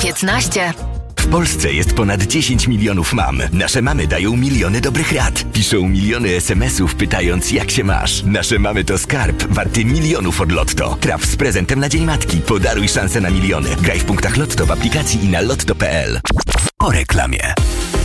15. W Polsce jest ponad 10 milionów mam. Nasze mamy dają miliony dobrych rad. Piszą miliony SMS-ów pytając, jak się masz. Nasze mamy to skarb warty milionów od Lotto. Traf z prezentem na Dzień Matki. Podaruj szansę na miliony. Graj w punktach Lotto w aplikacji i na lotto.pl. O reklamie.